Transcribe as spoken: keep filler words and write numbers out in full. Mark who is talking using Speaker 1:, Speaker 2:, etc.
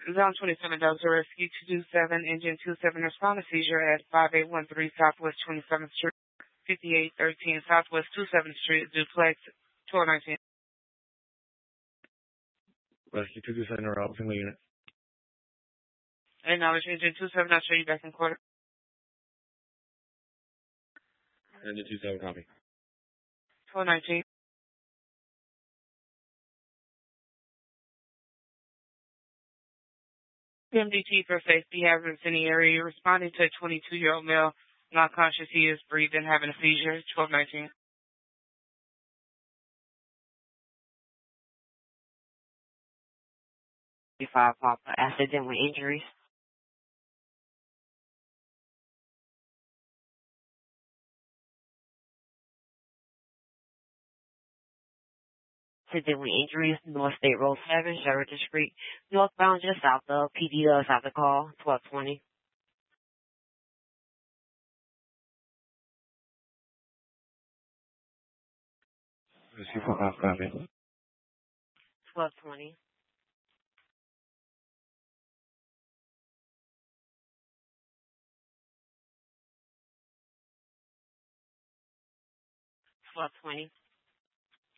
Speaker 1: Zone twenty-seven, Delta Rescue two two seven, Engine two seven, respond to seizure at five eight one three Southwest twenty-seventh Street, fifty-eight thirteen Southwest twenty-seventh Street, Duplex, twelve nineteen.
Speaker 2: Rescue two two seven, route, single unit.
Speaker 1: Acknowledge Engine two seven, I'll show you back in quarter.
Speaker 2: Engine two seven, copy.
Speaker 1: twelve nineteen. M D T for safety hazards in the area. Responding to a twenty-two-year-old male, not conscious. He is breathing, having a seizure. twelve nineteen.
Speaker 3: Five Papa, accident with injuries. Accident with injuries, North State Road seven, Sheraton Street, northbound just south of P D does have the call, twelve twenty.
Speaker 2: Rescue five, copy.
Speaker 3: twelve twenty. twelve twenty.